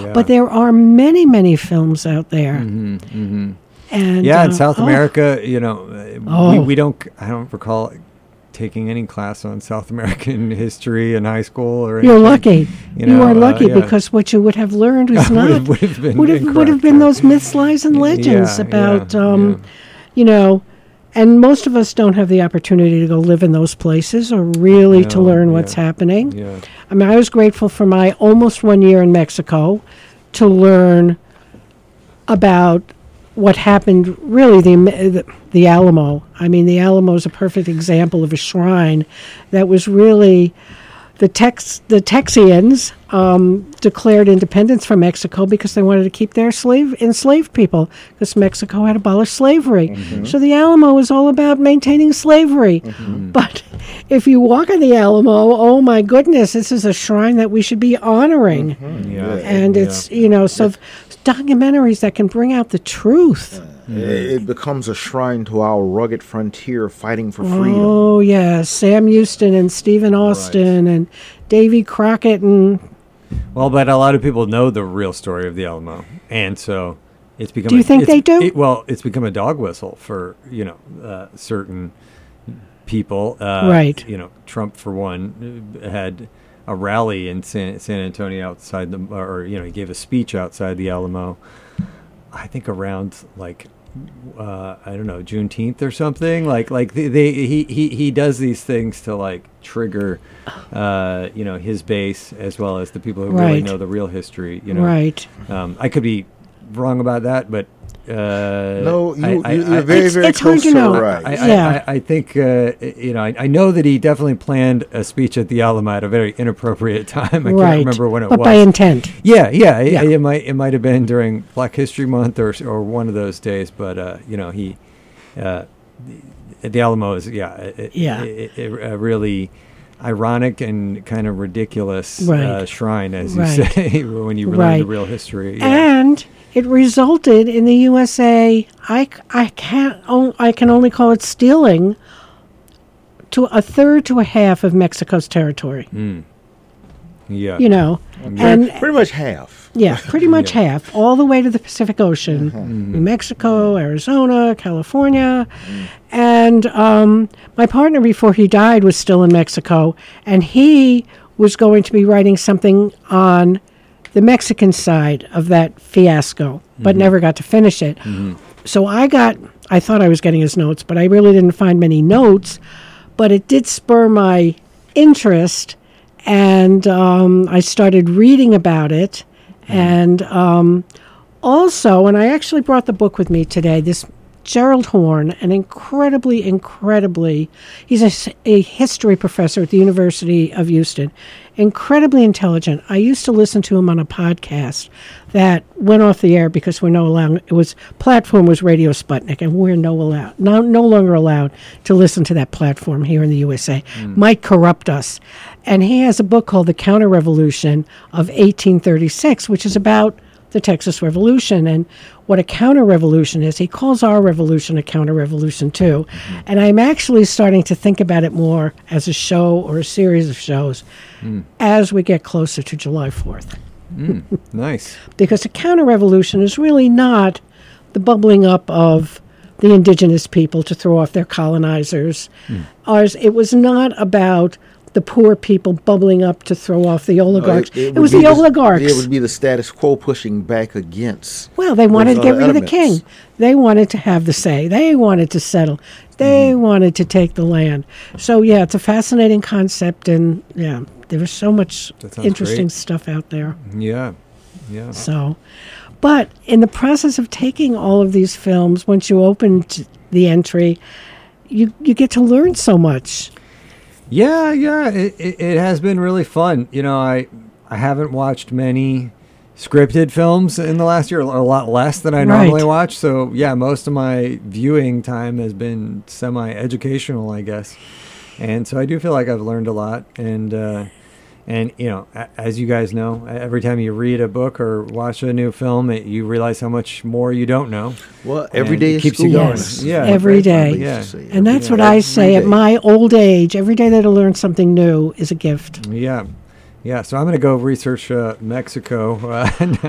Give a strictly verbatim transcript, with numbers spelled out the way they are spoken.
yeah. But there are many, many films out there. Mm-hmm, mm-hmm. And yeah, uh, in South oh, America, you know, uh, Oh. we, we don't. I don't recall taking any class on South American history in high school or anything. You're lucky. You, You, know, are lucky uh, yeah. because what you would have learned was would not have, would have been would have, would have incorrect, been right? those myths, lies, and legends Yeah, about, yeah, um, yeah. you know, and most of us don't have the opportunity to go live in those places or really to No, learn what's yeah. happening. Yeah. I mean, I was grateful for my almost one year in Mexico to learn about what happened, really, the, the the Alamo. I mean, the Alamo is a perfect example of a shrine that was really the Tex the Texians um, declared independence from Mexico because they wanted to keep their slave enslaved people because Mexico had abolished slavery. Mm-hmm. So the Alamo is all about maintaining slavery. Mm-hmm. But if you walk on the Alamo, oh my goodness, this is a shrine that we should be honoring. Mm-hmm. Yeah. And Yeah. it's, you know, so documentaries that can bring out the truth. It, it becomes a shrine to our rugged frontier fighting for freedom. Oh, yeah. Sam Houston and Stephen Austin and Davy Crockett. And Well, but a lot of people know the real story of the Alamo, and so it's become. Do you a, think it's- they do? It, well, it's become a dog whistle for you know uh, certain people. Uh, Right. You know, Trump for one uh, had a rally in San, San Antonio outside the, or you know, he gave a speech outside the Alamo. I think around like. Uh, I don't know, Juneteenth or something. Like, like they, they he, he, he does these things to like trigger, uh, you know, his base as well as the people who really Right. know the real history. You know, right. Um, I could be wrong about that, but uh, No, you, I, you, I, you're I, very, It's- very it's hard close to to know. right. I, I, Yeah. I, I think uh, you know. I, I know that he definitely planned a speech at the Alamo at a very inappropriate time. I right. can't remember when it but was. by intent. Yeah, yeah, it, Yeah. it might it might have been during Black History Month or or one of those days, but uh, you know he, uh, the, the Alamo is yeah, it, Yeah. it, it, a really ironic and kind of ridiculous Right. uh, shrine, as you Right. say, when you learn Right. the real history. Yeah. And it resulted in the U S A, I, c- I can't, o- I can only call it stealing, to a third to a half of Mexico's territory. Mm. Yeah, You know, Pretty- and pretty much half. yeah, pretty much Yeah. half, all the way to the Pacific Ocean, Mm-hmm. New Mexico, Arizona, California. And um, my partner, before he died, was still in Mexico, and he was going to be writing something on the Mexican side of that fiasco, but never got to finish it. So I got, I thought I was getting his notes, but I really didn't find many notes, but it did spur my interest, and um, I started reading about it. And um, also, and I actually brought the book with me today, this Gerald Horn, an incredibly, incredibly, he's a, s- a history professor at the University of Houston, incredibly intelligent. I used to listen to him on a podcast that went off the air because we're no allowed, it was, platform was Radio Sputnik, and we're no allowed, no, no longer allowed to listen to that platform here in the U S A. Might corrupt us. And he has a book called The Counter-Revolution of eighteen thirty-six, which is about the Texas Revolution and what a counter-revolution is. He calls our revolution a counter-revolution too. And I'm actually starting to think about it more as a show or a series of shows as we get closer to July fourth. Mm. Nice. Because a counter-revolution is really not the bubbling up of the indigenous people to throw off their colonizers. Ours, it was not about the poor people bubbling up to throw off the oligarchs. No, it, would was be the oligarchs. It would be the status quo pushing back against. Well, they wanted to those get other rid of the king. elements. They wanted to have the say. They wanted to settle. They Mm-hmm. wanted to take the land. So, yeah, it's a fascinating concept. And, yeah, there was so much That sounds interesting great. stuff out there. Yeah, yeah. So, but in the process of taking all of these films, once you open t- the entry, you, you get to learn so much. Yeah, yeah, it, it, it has been really fun. You know, I I haven't watched many scripted films in the last year, a lot less than I normally Right. watch. So, yeah, most of my viewing time has been semi-educational, I guess. And so I do feel like I've learned a lot. And, uh, and you know, a- as you guys know, every time you read a book or watch a new film, it, you realize how much more you don't know. Well, every And day it is keeps school. you going. Yes, Yeah. every day. Yeah. And that's what Every I say at day. my old age. Every day that I learn something new is a gift. Yeah. Yeah, so I'm going to go research uh, Mexico uh,